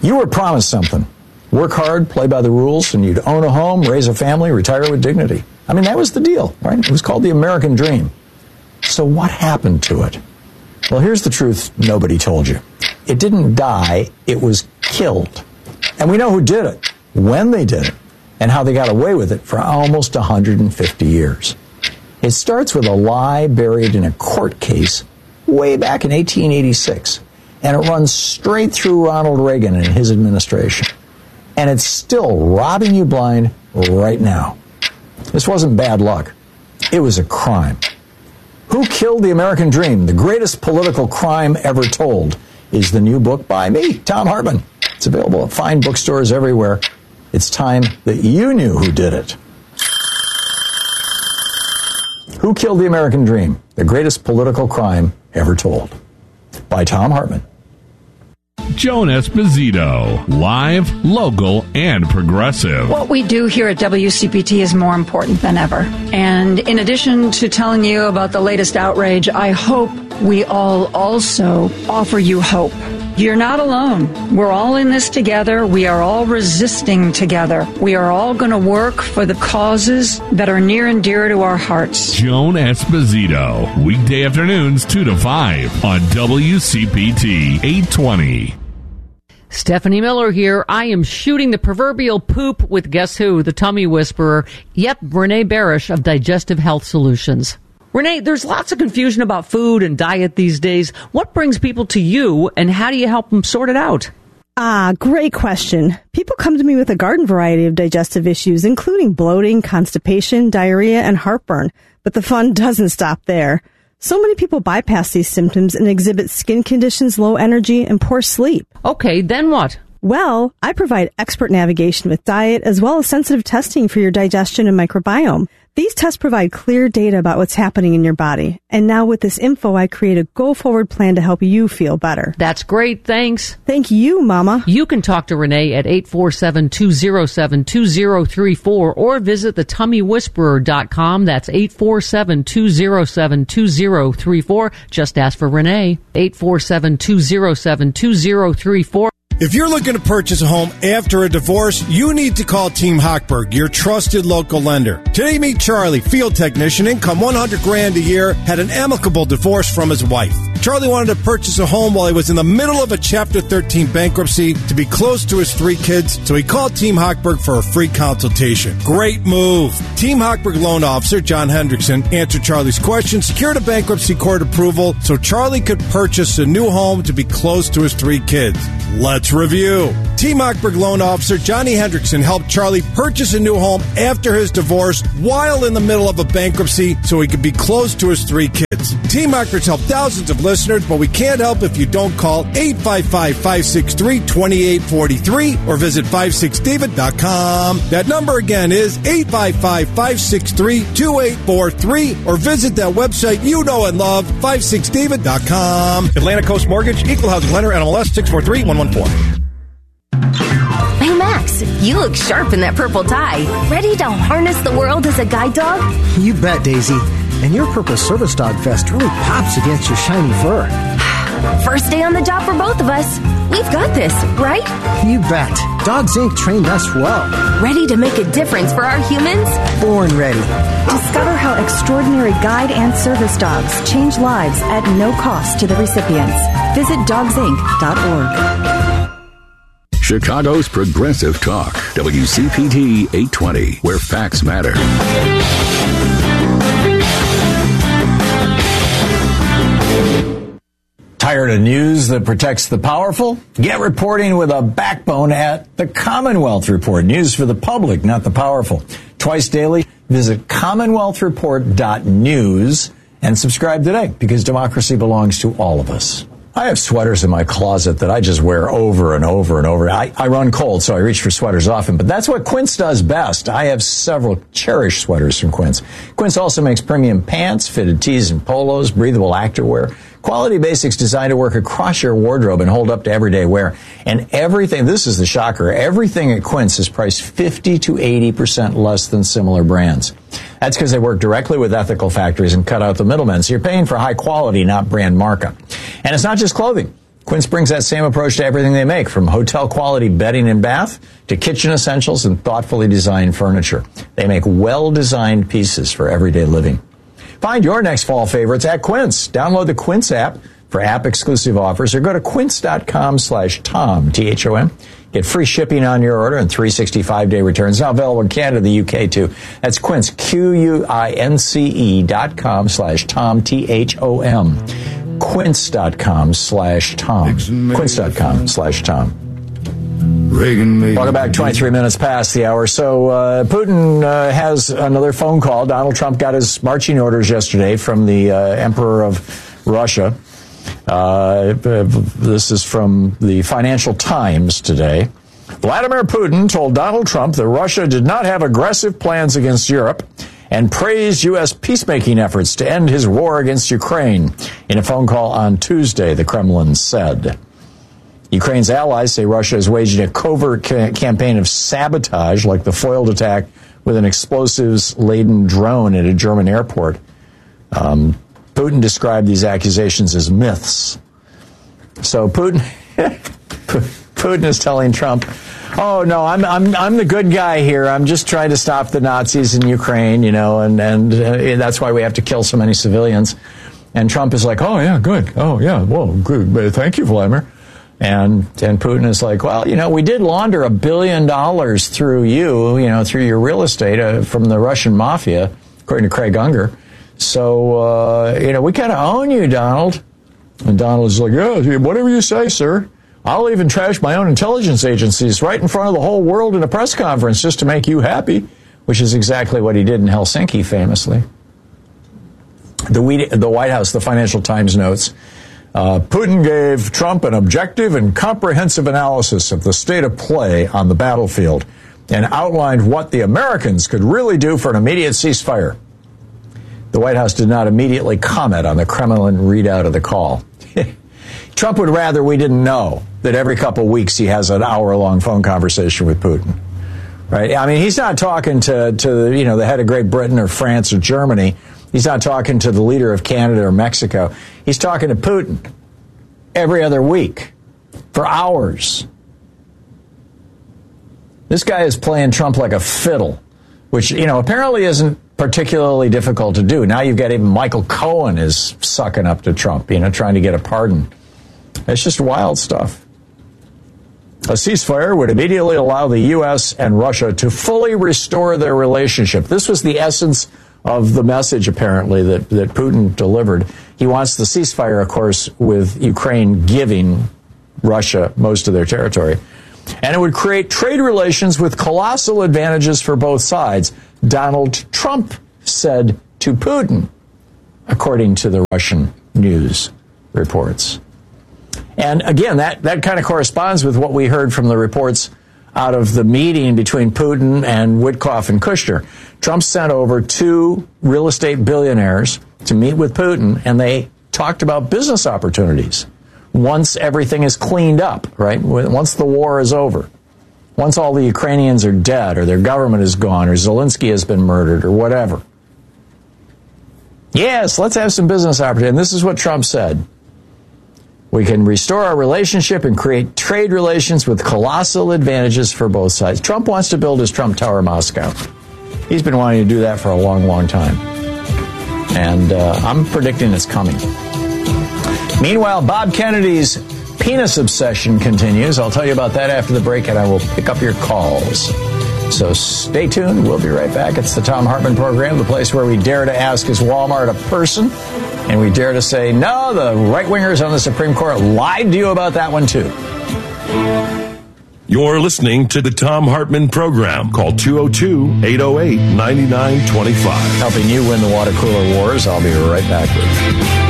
You were promised something. Work hard, play by the rules, and you'd own a home, raise a family, retire with dignity. I mean, that was the deal, right? It was called the American dream. So what happened to it? Well, here's the truth nobody told you. It didn't die, it was killed. And we know who did it, when they did it, and how they got away with it for almost 150 years. It starts with a lie buried in a court case way back in 1886, and it runs straight through Ronald Reagan and his administration. And it's still robbing you blind right now. This wasn't bad luck. It was a crime. Who Killed the American Dream? The Greatest Political Crime Ever Told is the new book by me, Thom Hartmann. It's available at fine bookstores everywhere. It's time that you knew who did it. Who Killed the American Dream? The Greatest Political Crime Ever Told by Thom Hartmann. Joan Esposito, live, local, and progressive. What we do here at WCPT is more important than ever. And in addition to telling you about the latest outrage, I hope we all also offer you hope. You're not alone. We're all in this together. We are all resisting together. We are all going to work for the causes that are near and dear to our hearts. Joan Esposito, weekday afternoons 2 to 5 on WCPT 820. Stephanie Miller here. I am shooting the proverbial poop with guess who? The tummy whisperer. Yep, Renee Barish of Digestive Health Solutions. Renee, there's lots of confusion about food and diet these days. What brings people to you, and how do you help them sort it out? Great question. People come to me with a garden variety of digestive issues, including bloating, constipation, diarrhea, and heartburn. But the fun doesn't stop there. So many people bypass these symptoms and exhibit skin conditions, low energy, and poor sleep. Okay, then what? Well, I provide expert navigation with diet as well as sensitive testing for your digestion and microbiome. These tests provide clear data about what's happening in your body. And now with this info, I create a go-forward plan to help you feel better. That's great. Thanks. Thank you, Mama. You can talk to Renee at 847-207-2034 or visit thetummywhisperer.com. That's 847-207-2034. Just ask for Renee. 847-207-2034. If you're looking to purchase a home after a divorce, you need to call Team Hochberg, your trusted local lender. Today, meet Charlie, field technician, income $100,000 a year, had an amicable divorce from his wife. Charlie wanted to purchase a home while he was in the middle of a Chapter 13 bankruptcy to be close to his 3 kids, so he called Team Hochberg for a free consultation. Great move. Team Hochberg loan officer John Hendrickson answered Charlie's questions, secured a bankruptcy court approval so Charlie could purchase a new home to be close to his 3 kids. Let's review. Team Hochberg loan officer Johnny Hendrickson helped Charlie purchase a new home after his divorce while in the middle of a bankruptcy so he could be close to his 3 kids. Team Hochberg's helped thousands of listeners, but we can't help if you don't call 855-563-2843 or visit 56david.com. That number again is 855-563-2843 or visit that website you know and love, 56david.com. Atlantic Coast Mortgage, Equal Housing Lender, NMLS 643114. Hey, Max, you look sharp in that purple tie. Ready to harness the world as a guide dog? You bet, Daisy. And your purple service dog vest really pops against your shiny fur. First day on the job for both of us. We've got this, right? You bet. Dogs Inc. trained us well. Ready to make a difference for our humans? Born ready. Discover how extraordinary guide and service dogs change lives at no cost to the recipients. Visit dogsinc.org. Chicago's Progressive Talk, WCPT 820, where facts matter. Tired of news that protects the powerful? Get reporting with a backbone at the Commonwealth Report. News for the public, not the powerful. Twice daily, visit commonwealthreport.news and subscribe today, because democracy belongs to all of us. I have sweaters in my closet that I just wear over and over and over. I run cold, so I reach for sweaters often, but that's what Quince does best. I have several cherished sweaters from Quince. Quince also makes premium pants, fitted tees and polos, breathable activewear, quality basics designed to work across your wardrobe and hold up to everyday wear. And everything, this is the shocker, everything at Quince is priced 50 to 80% less than similar brands. That's because they work directly with ethical factories and cut out the middlemen. So you're paying for high quality, not brand markup. And it's not just clothing. Quince brings that same approach to everything they make, from hotel-quality bedding and bath to kitchen essentials and thoughtfully designed furniture. They make well-designed pieces for everyday living. Find your next fall favorites at Quince. Download the Quince app for app-exclusive offers or go to quince.com/Tom, T-H-O-M. Get free shipping on your order and 365-day returns. Now available in Canada, the UK, too. That's Quince, QUINCE.com/Tom, T-H-O-M. Quince.com/Tom. Quince.com/Tom. Welcome back, 23 minutes past the hour. So Putin has another phone call. Donald Trump got his marching orders yesterday from the Emperor of Russia. This is from the Financial Times today. Vladimir Putin told Donald Trump that Russia did not have aggressive plans against Europe and praised U.S. peacemaking efforts to end his war against Ukraine. In a phone call on Tuesday, the Kremlin said. Ukraine's allies say Russia is waging a covert campaign of sabotage, like the foiled attack with an explosives-laden drone at a German airport. Putin described these accusations as myths. So Putin is telling Trump, "Oh no, I'm the good guy here. I'm just trying to stop the Nazis in Ukraine, and that's why we have to kill so many civilians." And Trump is like, "Oh yeah, good. Oh yeah, well, good. Thank you, Vladimir." And Putin is like, "Well, we did launder $1 billion through you, through your real estate from the Russian mafia, according to Craig Unger. So, we kind of own you, Donald." And Donald is like, "Yeah, whatever you say, sir. I'll even trash my own intelligence agencies right in front of the whole world in a press conference just to make you happy," which is exactly what he did in Helsinki, famously. The White House, the Financial Times notes, Putin gave Trump an objective and comprehensive analysis of the state of play on the battlefield and outlined what the Americans could really do for an immediate ceasefire. The White House did not immediately comment on the Kremlin readout of the call. Trump would rather we didn't know that every couple of weeks he has an hour-long phone conversation with Putin, right? I mean, he's not talking to the head of Great Britain or France or Germany. He's not talking to the leader of Canada or Mexico. He's talking to Putin every other week for hours. This guy is playing Trump like a fiddle, which, apparently isn't particularly difficult to do. Now you've got even Michael Cohen is sucking up to Trump, trying to get a pardon. It's just wild stuff. A ceasefire would immediately allow the U.S. and Russia to fully restore their relationship. This was the essence of the message, apparently, that Putin delivered. He wants the ceasefire, of course, with Ukraine giving Russia most of their territory. And it would create trade relations with colossal advantages for both sides, Donald Trump said to Putin, according to the Russian news reports. And again, that kind of corresponds with what we heard from the reports out of the meeting between Putin and Witkoff and Kushner. Trump sent over 2 real estate billionaires to meet with Putin, and they talked about business opportunities once everything is cleaned up, right? Once the war is over. Once all the Ukrainians are dead, or their government is gone, or Zelensky has been murdered, or whatever. Yes, let's have some business opportunity. And this is what Trump said. We can restore our relationship and create trade relations with colossal advantages for both sides. Trump wants to build his Trump Tower Moscow. He's been wanting to do that for a long, long time. And I'm predicting it's coming. Meanwhile, Bob Kennedy's penis obsession continues. I'll tell you about that after the break, and I will pick up your calls. So stay tuned. We'll be right back. It's the Thom Hartmann Program, the place where we dare to ask, is Walmart a person? And we dare to say, no, the right-wingers on the Supreme Court lied to you about that one, too. You're listening to the Thom Hartmann Program. Call 202-808-9925. Helping you win the water cooler wars. I'll be right back with you.